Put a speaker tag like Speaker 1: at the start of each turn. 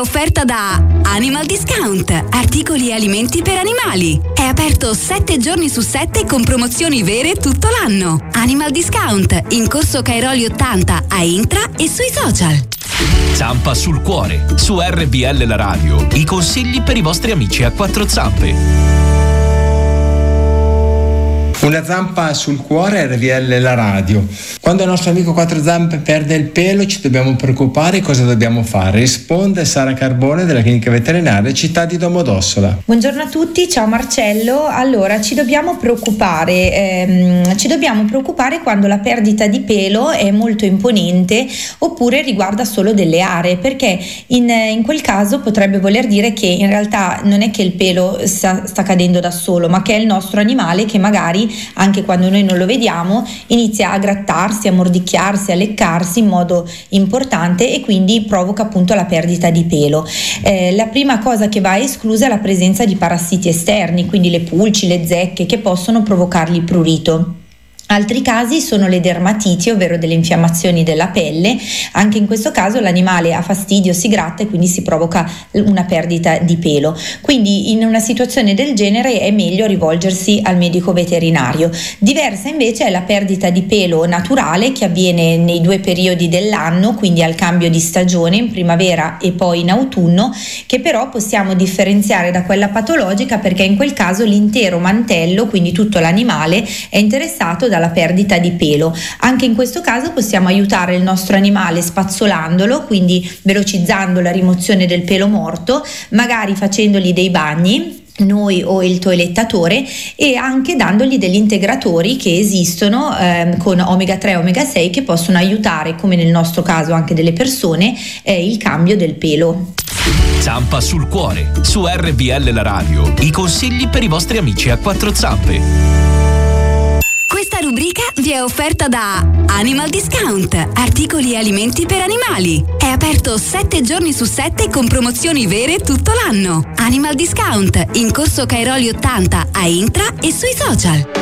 Speaker 1: offerta da Animal Discount, articoli e alimenti per animali. È aperto 7 giorni su 7 con promozioni vere tutto l'anno. Animal Discount, in corso Cairoli 80 a Intra e sui social.
Speaker 2: Zampa sul cuore, su RBL la radio, i consigli per i vostri amici a quattro zampe.
Speaker 3: Una zampa sul cuore, RVL la radio. Quando il nostro amico quattro zampe perde il pelo ci dobbiamo preoccupare, cosa dobbiamo fare? Risponde Sara Carbone della clinica veterinaria Città di Domodossola.
Speaker 4: Buongiorno a tutti, ciao Marcello. Allora, ci dobbiamo preoccupare quando la perdita di pelo è molto imponente oppure riguarda solo delle aree, perché in quel caso potrebbe voler dire che in realtà non è che il pelo sta cadendo da solo, ma che è il nostro animale che magari anche quando noi non lo vediamo inizia a grattarsi, a mordicchiarsi, a leccarsi in modo importante e quindi provoca appunto la perdita di pelo. La prima cosa che va esclusa è la presenza di parassiti esterni, quindi le pulci, le zecche che possono provocargli prurito. Altri casi sono le dermatiti, ovvero delle infiammazioni della pelle. Anche in questo caso l'animale ha fastidio, si gratta e quindi si provoca una perdita di pelo. Quindi in una situazione del genere è meglio rivolgersi al medico veterinario. Diversa invece è la perdita di pelo naturale che avviene nei 2 periodi dell'anno, quindi al cambio di stagione, in primavera e poi in autunno, che però possiamo differenziare da quella patologica perché in quel caso l'intero mantello, quindi tutto l'animale, è interessato dalla perdita di pelo. Anche in questo caso possiamo aiutare il nostro animale spazzolandolo, quindi velocizzando la rimozione del pelo morto, magari facendogli dei bagni, noi o il toilettatore, e anche dandogli degli integratori che esistono con omega 3 e omega 6 che possono aiutare, come nel nostro caso anche delle persone, il cambio del pelo.
Speaker 2: Zampa sul cuore, su RBL la radio, i consigli per i vostri amici a quattro zampe.
Speaker 1: Questa rubrica vi è offerta da Animal Discount, articoli e alimenti per animali. È aperto 7 giorni su 7 con promozioni vere tutto l'anno. Animal Discount, in corso Cairoli 80 a Intra e sui social.